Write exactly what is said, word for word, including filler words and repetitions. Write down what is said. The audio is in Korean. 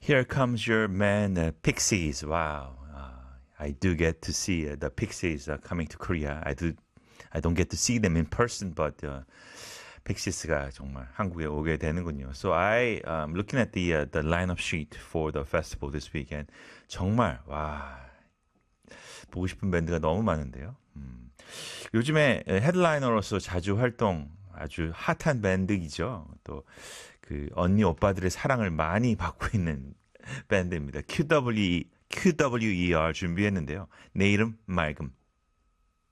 Here comes your man, uh, Pixies. Wow, uh, I do get to see uh, the Pixies uh, coming to Korea. I do, I don't get to see them in person, but uh, Pixies가 정말 한국에 오게 되는군요. So I um, looking at the uh, the lineup sheet for the festival this weekend. 정말 와 보고 싶은 밴드가 너무 많은데요. 음, 요즘에 헤드라이너로서 자주 활동 아주 핫한 밴드이죠. 또 그 언니 오빠들의 사랑을 많이 받고 있는 밴드입니다. 큐더블유이, 큐더블유이알 준비했는데요. 내 이름 맑음.